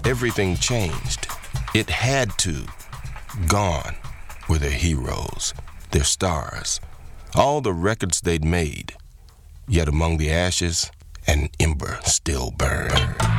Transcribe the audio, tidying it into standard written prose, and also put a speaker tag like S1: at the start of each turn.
S1: everything changed. It had to. Gone were their heroes, their stars, all the records they'd made. Yet among the ashes, an ember still burned.